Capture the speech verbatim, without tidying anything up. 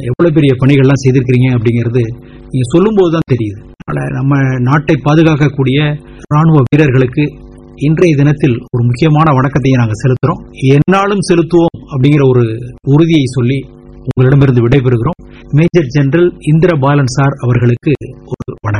எவ்வளவு பெரிய பணிகள்லாம் செய்திருக்கிறீங்க அப்படிங்கிறது நீங்க சொல்லும் போதுதான் தெரியுது. அதனால நம்ம நாட்டை பாதுகாக்கக்கூடிய ராணுவ வீரர்களுக்கு இன்றைய தினத்தில் ஒரு முக்கியமான வணக்கத்தை நாங்கள் செலுத்துறோம். எந்நாளும் செலுத்துவோம் அப்படிங்கிற ஒரு உறுதியை சொல்லி உங்களிடமிருந்து விடைபெறுகிறோம். மேஜர் ஜெனரல் இந்திர பாலன் சார் அவர்களுக்கு ஒரு வணக்கம்.